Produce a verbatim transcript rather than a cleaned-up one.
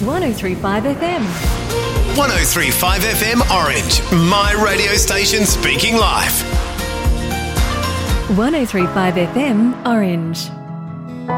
one oh three point five F M. one oh three point five F M Orange, my radio station speaking live. one oh three point five F M Orange.